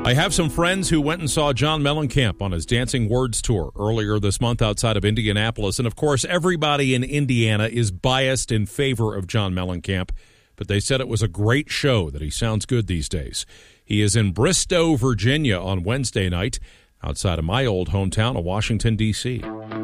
I have some friends who went and saw John Mellencamp on his Dancing Words tour earlier this month outside of Indianapolis. And, of course, everybody in Indiana is biased in favor of John Mellencamp, but they said it was a great show, that he sounds good these days. He is in Bristow, Virginia on Wednesday night, outside of my old hometown of Washington, D.C.